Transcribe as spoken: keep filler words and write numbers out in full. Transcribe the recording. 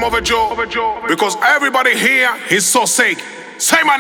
overjoyed because everybody here is so sick. Say my